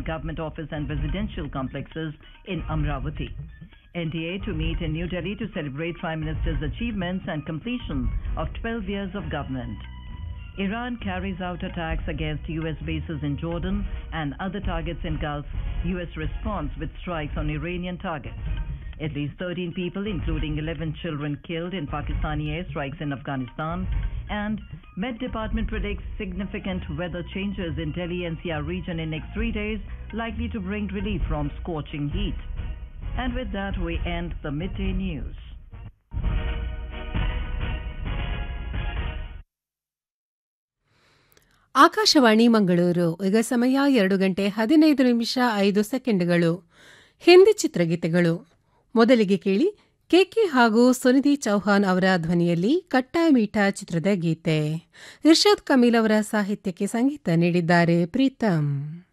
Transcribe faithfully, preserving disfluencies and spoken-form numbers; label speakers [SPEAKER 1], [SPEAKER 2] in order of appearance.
[SPEAKER 1] around government office and residential complexes in Amravati. N D A to meet in New Delhi to celebrate Prime Minister's achievements and completion of twelve years of government. Iran carries out attacks against U S bases in Jordan and other targets in Gulf. U S responds with strikes on Iranian targets. At least thirteen people, including eleven children, killed in Pakistani airstrikes in Afghanistan. And Met Department predicts significant weather changes in Delhi N C R region in next three days, likely to bring relief from scorching heat. And with that, we end the midday news.
[SPEAKER 2] Akashvani Mangaluru. ಈಗ ಸಮಯ ಎರಡು ಗಂಟೆ ಹದಿನೈದು ನಿಮಿಷ ಐದು ಸೆಕೆಂಡ್ಗಳು. ಹಿಂದಿ ಚಿತ್ರಗೀತೆಗಳು. ಮೊದಲಿಗೆ ಕೇಳಿ ಕೆಕೆ ಹಾಗೂ ಸುನಿಧಿ ಚೌಹಾನ್ ಅವರ ಧ್ವನಿಯಲ್ಲಿ ಕಟ್ಟಾ ಮೀಠಾ ಚಿತ್ರದ ಗೀತೆ. ಇರ್ಷಾದ್ ಕಮೀಲ್ ಅವರ ಸಾಹಿತ್ಯಕ್ಕೆ ಸಂಗೀತ ನೀಡಿದ್ದಾರೆ ಪ್ರೀತಮ್.